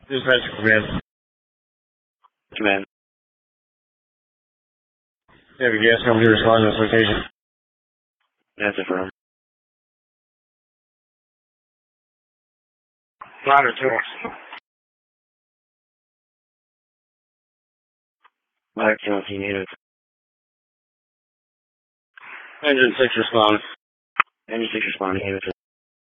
Dispatch command. Command. Heavy gas company respond to this location. That's affirmed. Ladder 2. Ladder 2 on scene, native. Engine 6 respond. Engine 6 responding, native.